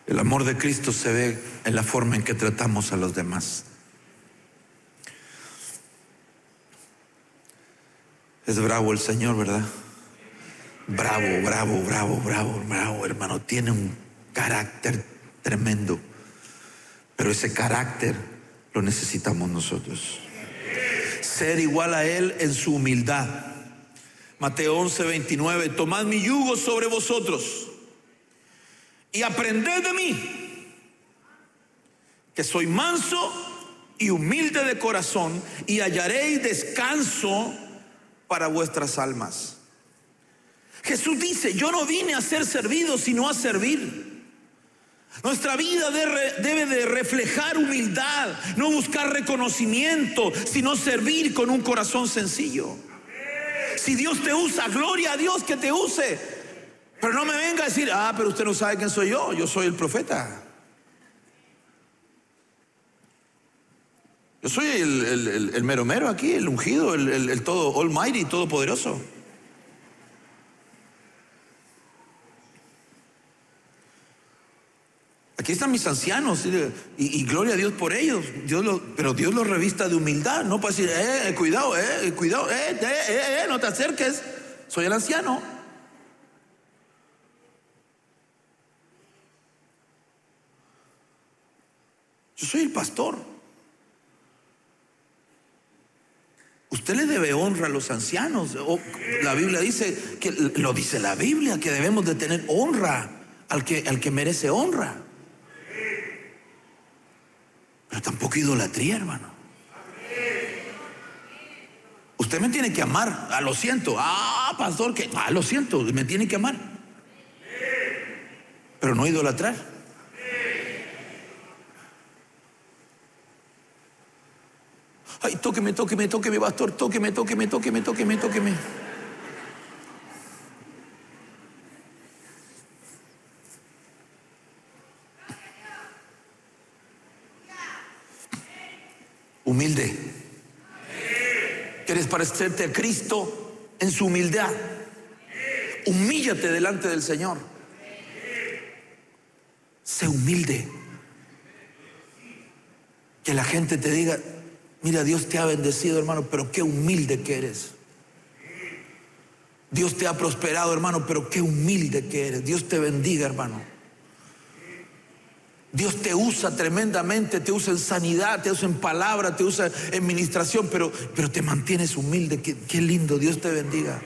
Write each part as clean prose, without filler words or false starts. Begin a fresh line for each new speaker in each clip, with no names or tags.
El amor de Cristo se ve en la forma en que tratamos a los demás. Es bravo el Señor, ¿verdad? Bravo, bravo, bravo, bravo, bravo, hermano. Tiene un carácter tremendo. Pero ese carácter lo necesitamos nosotros. Ser igual a Él en su humildad. Mateo 11:29. Tomad mi yugo sobre vosotros y aprended de mí, que soy manso y humilde de corazón, y hallaréis descanso para vuestras almas. Jesús dice: yo no vine a ser servido, sino a servir. Nuestra vida debe de reflejar humildad, no buscar reconocimiento, sino servir con un corazón sencillo. Si Dios te usa, gloria a Dios que te use. Pero no me venga a decir: pero usted no sabe quién soy yo. Yo soy el profeta. Yo soy el mero mero aquí, el ungido, el todo almighty, todopoderoso. Aquí están mis ancianos y gloria a Dios por ellos. Pero Dios los revista de humildad, no para decir: cuidado, no te acerques, soy el anciano. Yo soy el pastor. Usted le debe honra a los ancianos. La Biblia dice, lo dice la Biblia, que debemos de tener honra al que merece honra. Pero tampoco idolatría, hermano. Usted me tiene que amar. Lo siento. Pastor, que lo siento, me tiene que amar. Pero no idolatrar. Ay, tóqueme, pastor, tóqueme. Humilde. ¿Quieres parecerte a Cristo en su humildad? Humíllate delante del Señor. Sé humilde. Que la gente te diga: mira, Dios te ha bendecido, hermano, pero qué humilde que eres. Dios te ha prosperado, hermano, pero qué humilde que eres. Dios te bendiga, hermano. Dios te usa tremendamente, te usa en sanidad, te usa en palabra, te usa en ministración, pero te mantienes humilde. Qué lindo, Dios te bendiga.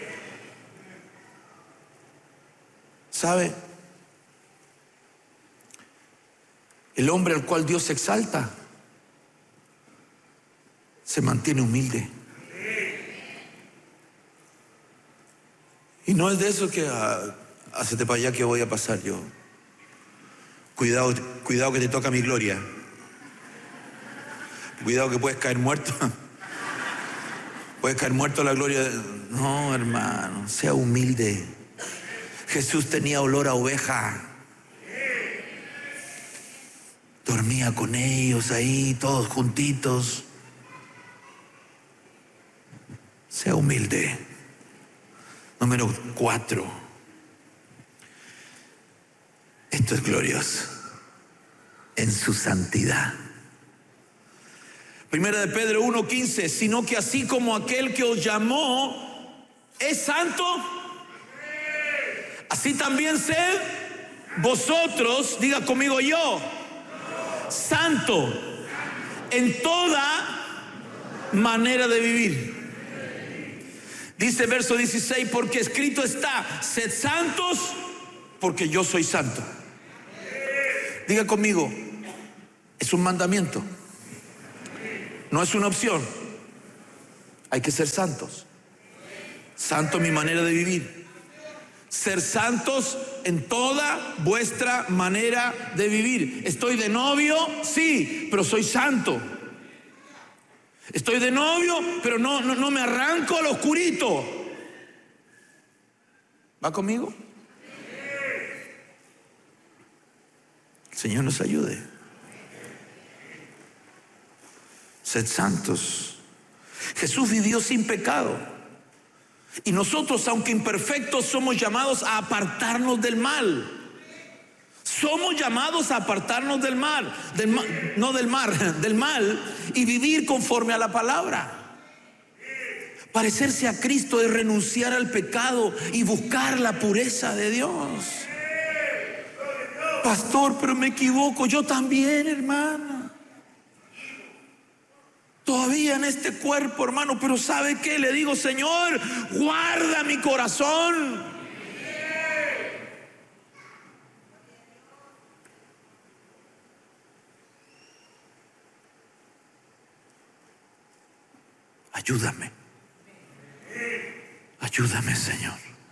¿Sabe? El hombre al cual Dios exalta se mantiene humilde. Y no es de eso que hacete para allá que voy a pasar yo. Cuidado que te toca mi gloria. Cuidado que puedes caer muerto. Puedes caer muerto a la gloria. No, hermano, sea humilde. Jesús tenía olor a oveja. Dormía con ellos ahí, todos juntitos. Sea humilde. Número 4. Esto es glorioso. En su santidad. Primera de Pedro 1:15. Sino que así como aquel que os llamó es santo, así también sed vosotros, diga conmigo yo, santo en toda manera de vivir. Dice verso 16: porque escrito está: sed santos porque yo soy santo. Diga conmigo, es un mandamiento, no es una opción. Hay que ser santos. Santo mi manera de vivir. Ser santos en toda vuestra manera de vivir. Estoy de novio, sí, pero soy santo. Estoy de novio, pero no me arranco al oscurito. ¿Va conmigo? El Señor nos ayude. Sed santos. Jesús vivió sin pecado. Y nosotros, aunque imperfectos, somos llamados a apartarnos del mal. Somos llamados a apartarnos del mal, del mal y vivir conforme a la palabra. Parecerse a Cristo es renunciar al pecado y buscar la pureza de Dios. Pastor, pero me equivoco. Yo también, hermana. Todavía en este cuerpo, hermano. Pero ¿sabe qué? Le digo, Señor, guarda mi corazón. Ayúdame. Ayúdame, Señor.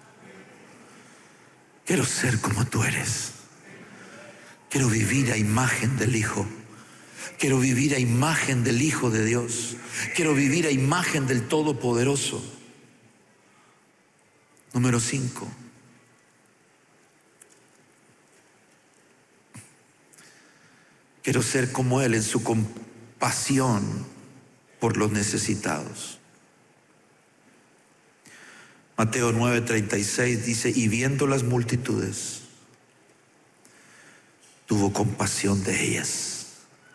Quiero ser como tú eres. Quiero vivir a imagen del Hijo. Quiero vivir a imagen del Hijo de Dios. Quiero vivir a imagen del Todopoderoso. Número 5. Quiero ser como Él en su compasión por los necesitados. Mateo 9:36 dice: y viendo las multitudes, tuvo compasión de ellas,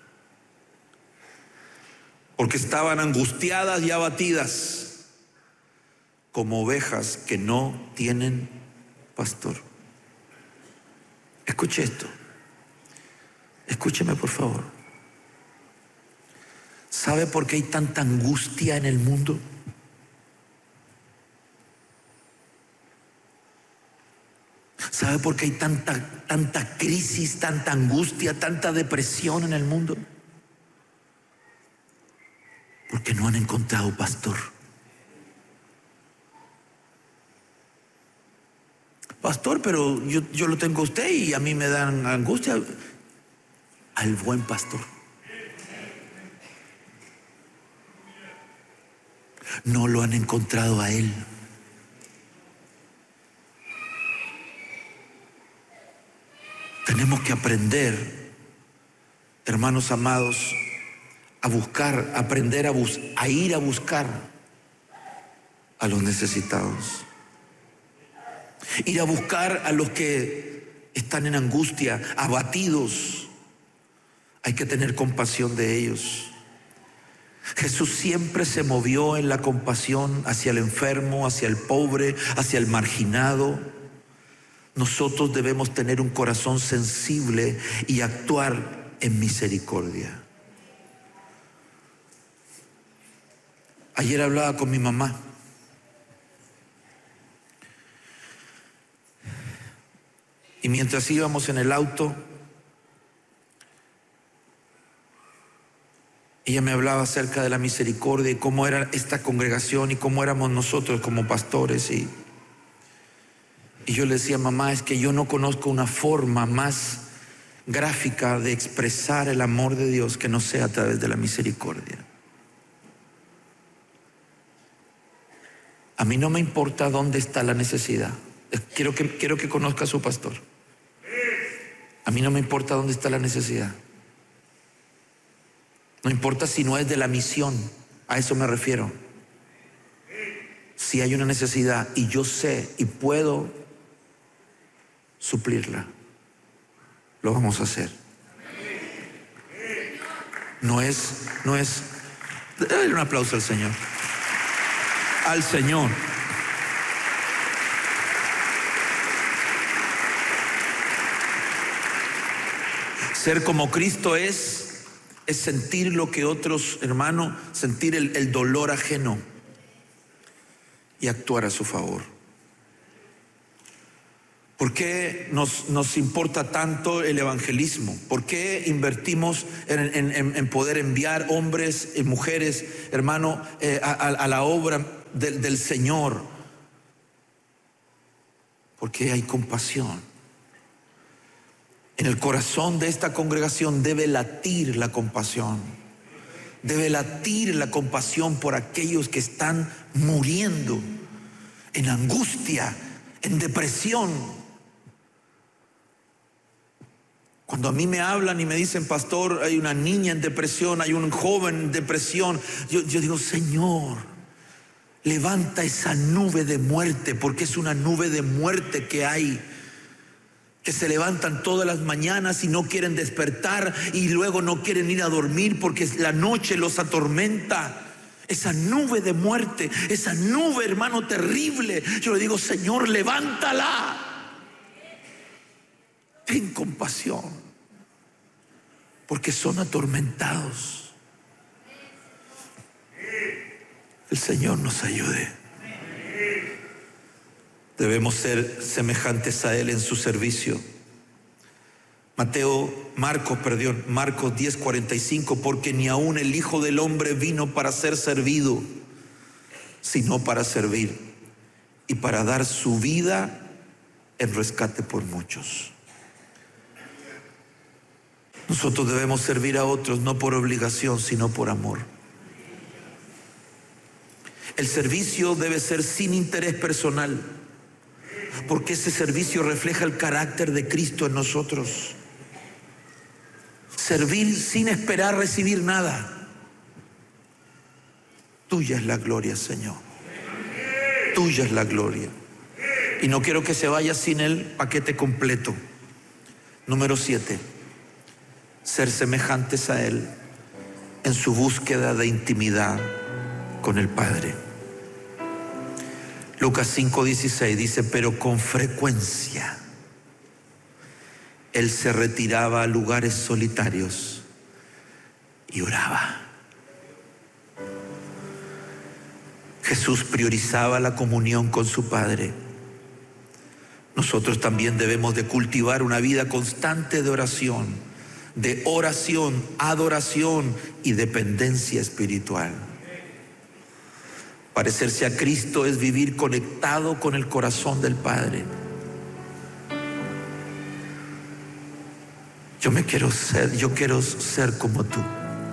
porque estaban angustiadas y abatidas, como ovejas que no tienen pastor. Escuche esto. Escúcheme, por favor. ¿Sabe por qué hay tanta angustia en el mundo? ¿Sabe por qué hay tanta crisis, tanta angustia, tanta depresión en el mundo? Porque no han encontrado pastor. Pastor, pero yo lo tengo a usted y a mí me dan angustia. Al buen pastor. No lo han encontrado a Él. Tenemos que aprender, hermanos amados, a buscar, aprender a ir a buscar a los necesitados. Ir a buscar a los que están en angustia, abatidos. Hay que tener compasión de ellos. Jesús siempre se movió en la compasión hacia el enfermo, hacia el pobre, hacia el marginado. Nosotros debemos tener un corazón sensible y actuar en misericordia. Ayer hablaba con mi mamá. Y mientras íbamos en el auto, ella me hablaba acerca de la misericordia y cómo era esta congregación y cómo éramos nosotros como pastores. Y yo le decía: mamá, es que yo no conozco una forma más gráfica de expresar el amor de Dios que no sea a través de la misericordia. A mí no me importa dónde está la necesidad. Quiero que conozca a su pastor. A mí no me importa dónde está la necesidad. No importa si no es de la misión, a eso me refiero. Si hay una necesidad y yo sé y puedo suplirla, lo vamos a hacer. No es. Dale un aplauso al Señor. Al Señor. Ser como Cristo es sentir lo que otros, hermano, sentir el dolor ajeno y actuar a su favor. ¿Por qué nos importa tanto el evangelismo? ¿Por qué invertimos en poder enviar hombres y mujeres, hermano, a la obra del Señor? Porque hay compasión. En el corazón de esta congregación debe latir la compasión. Debe latir la compasión por aquellos que están muriendo en angustia, en depresión. Cuando a mí me hablan y me dicen: pastor, hay una niña en depresión, hay un joven en depresión, yo digo: Señor, levanta esa nube de muerte, porque es una nube de muerte que hay que se levantan todas las mañanas y no quieren despertar y luego no quieren ir a dormir porque la noche los atormenta. Esa nube de muerte, esa nube, hermano, terrible. Yo le digo, Señor, levántala. Ten compasión, porque son atormentados. El Señor nos ayude. Debemos ser semejantes a Él en su servicio. Marcos 10:45, porque ni aun el Hijo del Hombre vino para ser servido, sino para servir y para dar su vida en rescate por muchos. Nosotros debemos servir a otros no por obligación, sino por amor. El servicio debe ser sin interés personal, porque ese servicio refleja el carácter de Cristo en nosotros. Servir sin esperar recibir nada. Tuya es la gloria, Señor. Tuya es la gloria. Y no quiero que se vaya sin el paquete completo. Número 7. Ser semejantes a Él en su búsqueda de intimidad con el Padre. Lucas 5:16 dice, pero con frecuencia Él se retiraba a lugares solitarios y oraba. Jesús priorizaba la comunión con su Padre. Nosotros también debemos de cultivar una vida constante de oración, adoración y dependencia espiritual. Parecerse a Cristo es vivir conectado con el corazón del Padre. Yo quiero ser como tú.